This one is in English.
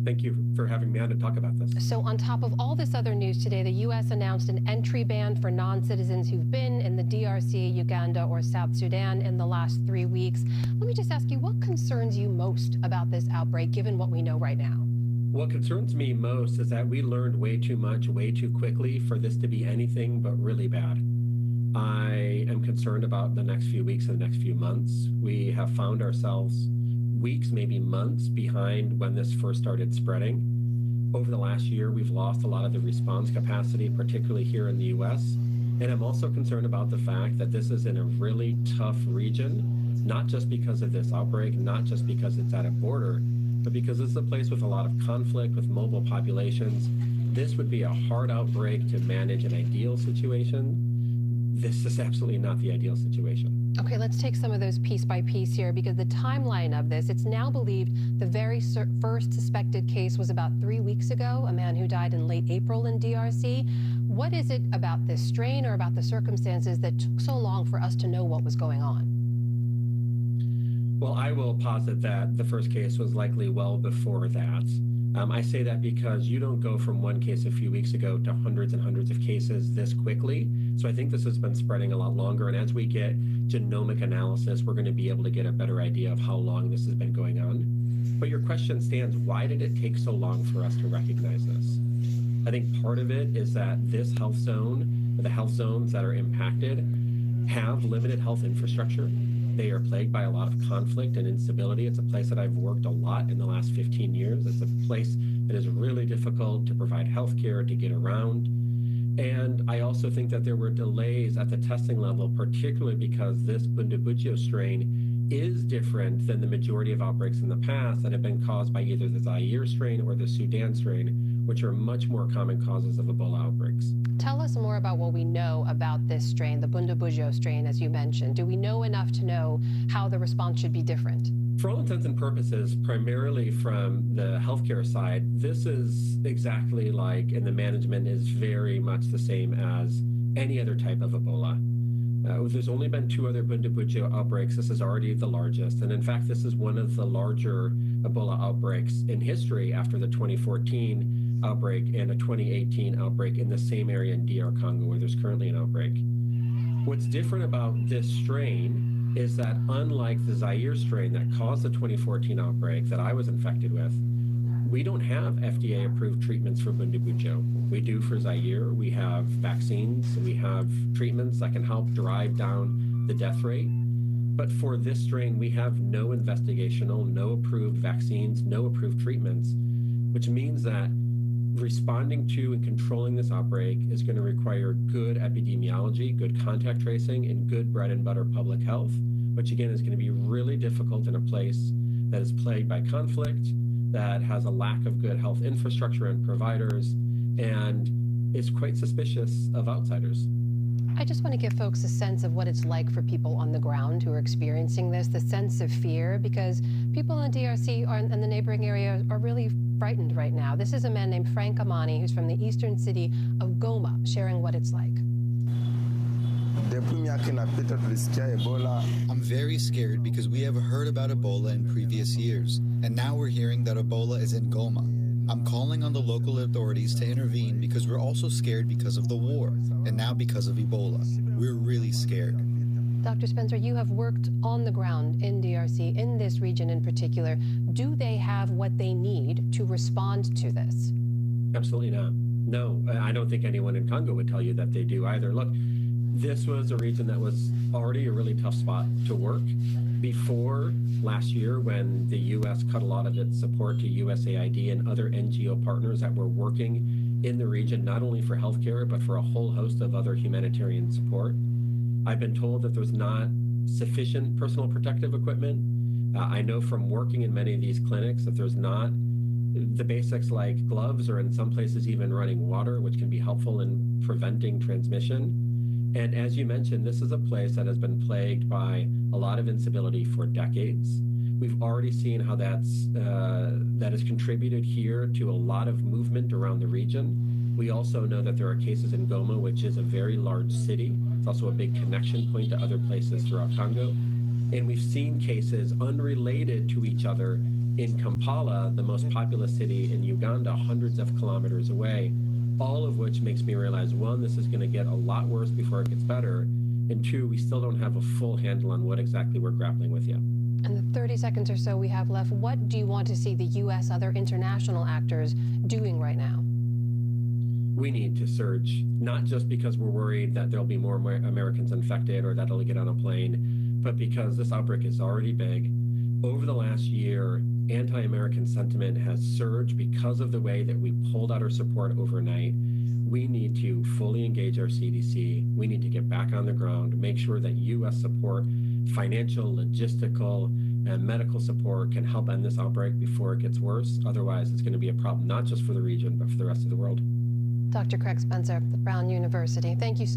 Thank you for having me on to talk about this. So on top of all this other news today, the U.S. announced an entry ban for non-citizens who've been in the DRC, Uganda, or South Sudan in the last 3 weeks. Let me just ask you, what concerns you most about this outbreak, given what we know right now? What concerns me most is that we learned way too much, way too quickly for this to be anything but really bad. I am concerned about the next few weeks and the next few months. We have found ourselves weeks, maybe months behind when this first started spreading. Over the last year, we've lost a lot of the response capacity, particularly here in the U.S. And I'm also concerned about the fact that this is in a really tough region, not just because of this outbreak, not just because it's at a border, but because it's a place with a lot of conflict, with mobile populations. This would be a hard outbreak to manage an ideal situation. This is absolutely not the ideal situation. Okay, let's take some of those piece by piece here, because the timeline of this, it's now believed the very first suspected case was about 3 weeks ago, a man who died in late April in DRC. What is it about this strain or about the circumstances that took so long for us to know what was going on? Well, I will posit that the first case was likely well before that. I say that because you don't go from one case a few weeks ago to hundreds and hundreds of cases this quickly. So I think this has been spreading a lot longer. And as we get genomic analysis, we're going to be able to get a better idea of how long this has been going on. But your question stands, why did it take so long for us to recognize this? I think part of it is that this health zone, the health zones that are impacted, have limited health infrastructure. They are plagued by a lot of conflict and instability. It's a place that I've worked a lot in the last 15 years. It's a place that is really difficult to provide health care, to get around. And I also think that there were delays at the testing level, particularly because this Bundibugyo strain is different than the majority of outbreaks in the past that have been caused by either the Zaire strain or the Sudan strain, which are much more common causes of Ebola outbreaks. Tell us more about what we know about this strain, the Bundibugyo strain, as you mentioned. Do we know enough to know how the response should be different? For all intents and purposes, primarily from the healthcare side, this is exactly like, and the management is very much the same as any other type of Ebola. There's only been 2 other Bundibugyo outbreaks. This is already the largest. And in fact, this is one of the larger Ebola outbreaks in history after the 2014 outbreak and a 2018 outbreak in the same area in DR Congo where there's currently an outbreak. What's different about this strain is that unlike the Zaire strain that caused the 2014 outbreak that I was infected with, we don't have FDA-approved treatments for Bundibugyo. We do for Zaire. We have vaccines. We have treatments that can help drive down the death rate. But for this strain, we have no investigational, no approved vaccines, no approved treatments, which means that responding to and controlling this outbreak is going to require good epidemiology, good contact tracing, and good bread and butter public health, which again is going to be really difficult in a place that is plagued by conflict, that has a lack of good health infrastructure and providers, and is quite suspicious of outsiders. I just want to give folks a sense of what it's like for people on the ground who are experiencing this, the sense of fear, because people in DRC and the neighboring area are really frightened right now. This is a man named Frank Amani, who's from the eastern city of Goma, sharing what it's like. I'm very scared because we have heard about Ebola in previous years, and now we're hearing that Ebola is in Goma. I'm calling on the local authorities to intervene because we're also scared because of the war, and now because of Ebola. We're really scared. Dr. Spencer, you have worked on the ground in DRC, in this region in particular. Do they have what they need to respond to this? Absolutely not. No, I don't think anyone in Congo would tell you that they do either. Look, this was a region that was already a really tough spot to work. Before last year, when the U.S. cut a lot of its support to USAID and other NGO partners that were working in the region, not only for healthcare, but for a whole host of other humanitarian support, I've been told that there's not sufficient personal protective equipment. I know from working in many of these clinics that there's not the basics like gloves, or in some places even running water, which can be helpful in preventing transmission. And as you mentioned, this is a place that has been plagued by a lot of instability for decades. We've already seen how that has contributed here to a lot of movement around the region. We also know that there are cases in Goma, which is a very large city. It's also a big connection point to other places throughout Congo. And we've seen cases unrelated to each other in Kampala, the most populous city in Uganda, hundreds of kilometers away, all of which makes me realize, one, this is going to get a lot worse before it gets better, and two, we still don't have a full handle on what exactly we're grappling with yet. In the 30 seconds or so we have left, what do you want to see the U.S., other international actors doing right now? We need to surge, not just because we're worried that there'll be more Americans infected or that it'll get on a plane, but because this outbreak is already big. Over the last year, anti-American sentiment has surged because of the way that we pulled out our support overnight. We need to fully engage our CDC. We need to get back on the ground, make sure that U.S. support, financial, logistical, and medical support can help end this outbreak before it gets worse. Otherwise, it's going to be a problem not just for the region, but for the rest of the world. Dr. Craig Spencer, the Brown University. Thank you so